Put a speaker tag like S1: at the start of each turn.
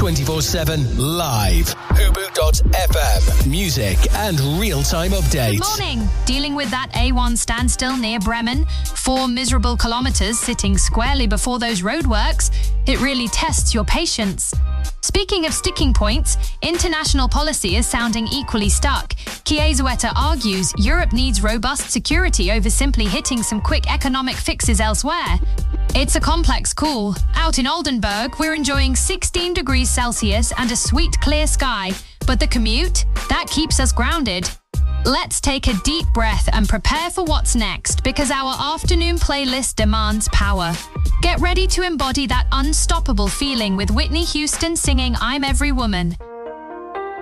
S1: 24/7 live. Hubu.fm. Music and real-time updates.
S2: Good morning. Dealing with that A1 standstill near Bremen, 4 miserable kilometres sitting squarely before those roadworks, it really tests your patience. Speaking of sticking points, international policy is sounding equally stuck. Kiezueta argues Europe needs robust security over simply hitting some quick economic fixes elsewhere. It's a complex call. Out in Oldenburg, we're enjoying 16 degrees Celsius and a sweet clear sky. But the commute? That keeps us grounded. Let's take a deep breath and prepare for what's next, because our afternoon playlist demands power. Get ready to embody that unstoppable feeling with Whitney Houston singing I'm Every Woman.